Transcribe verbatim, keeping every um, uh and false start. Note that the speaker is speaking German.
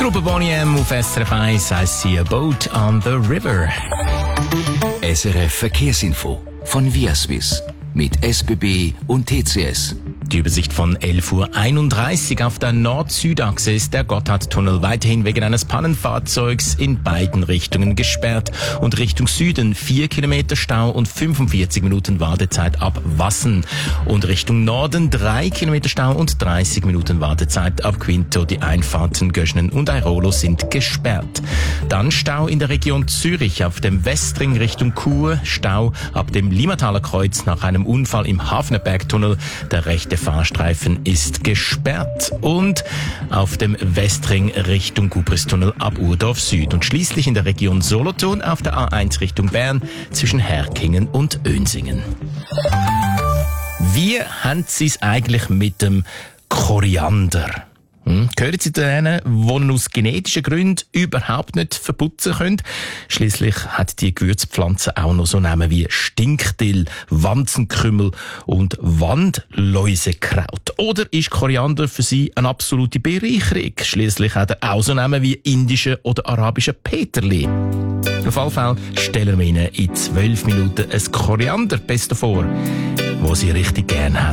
Gruppe Boney M auf S R F eins, I see a boat on the river. S R F Verkehrsinfo von Viaswiss mit S B B und T C S. Die Übersicht von elf Uhr einunddreißig. Auf der Nord-Süd-Achse ist der Gotthardtunnel weiterhin wegen eines Pannenfahrzeugs in beiden Richtungen gesperrt. Und Richtung Süden vier Kilometer Stau und fünfundvierzig Minuten Wartezeit ab Wassen. Und Richtung Norden drei Kilometer Stau und dreißig Minuten Wartezeit ab Quinto. Die Einfahrten Göschnen und Airolo sind gesperrt. Dann Stau in der Region Zürich auf dem Westring Richtung Chur. Stau ab dem Limataler Kreuz nach einem Unfall im Hafnerbergtunnel. Der rechte Fahrstreifen ist gesperrt. Und auf dem Westring Richtung Gubristunnel ab Urdorf Süd. Und schließlich in der Region Solothurn auf der A eins Richtung Bern zwischen Herkingen und Önsingen. Wie haben Sie es eigentlich mit dem Koriander? Hm? Gehören Sie zu denen, die ihn aus genetischen Gründen überhaupt nicht verputzen können? Schliesslich hat die Gewürzpflanze auch noch so Namen wie Stinkdill, Wanzenkümmel und Wandläusekraut. Oder ist Koriander für Sie eine absolute Bereicherung? Schliesslich hat er auch so Namen wie indische oder arabische Peterli. Auf jeden Fall stellen wir Ihnen in zwölf Minuten ein Korianderpesto vor, das Sie richtig gerne haben.